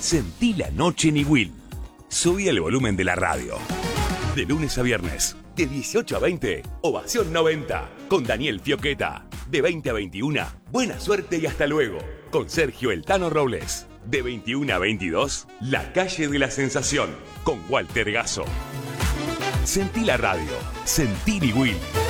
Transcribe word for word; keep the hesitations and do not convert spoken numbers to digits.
Sentí la noche en Iguil. Subí el volumen de la radio. De lunes a viernes, de dieciocho a veinte, Ovación noventa, con Daniel Fioqueta. De veinte a veintiuno, Buena Suerte y Hasta Luego, con Sergio El Tano Robles. De veintiuno a veintidós, La Calle de la Sensación, con Walter Gasso. Sentí la radio. Sentí Iguil.